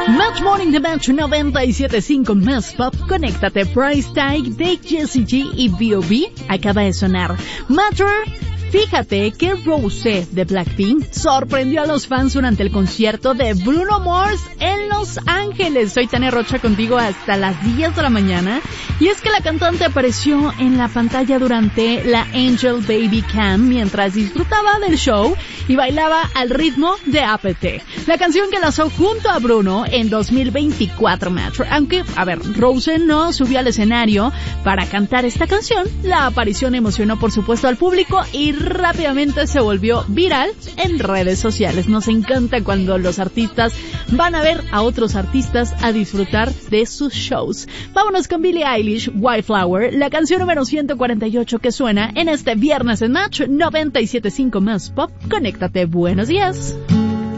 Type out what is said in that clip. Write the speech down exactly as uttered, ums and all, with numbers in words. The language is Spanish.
Match Morning de Match noventa y siete punto cinco más Pop. Conéctate. Price Tag de Jessie J y B O B acaba de sonar. Matter. Fíjate que Rosé de Blackpink sorprendió a los fans durante el concierto de Bruno Mars en Los Ángeles. Soy Tania Rocha contigo hasta las diez de la mañana. Y es que la cantante apareció en la pantalla durante la Angel Baby Cam mientras disfrutaba del show y bailaba al ritmo de A P T, la canción que lanzó junto a Bruno en dos mil veinticuatro, Match. Aunque, a ver, Rosé no subió al escenario para cantar esta canción, la aparición emocionó por supuesto al público y rápidamente se volvió viral en redes sociales. Nos encanta cuando los artistas van a ver a otros artistas a disfrutar de sus shows. Vámonos con Billie Eilish, Wildflower, la canción número ciento cuarenta y ocho que suena en este viernes en Match noventa y siete punto cinco más Pop. Conéctate, buenos días.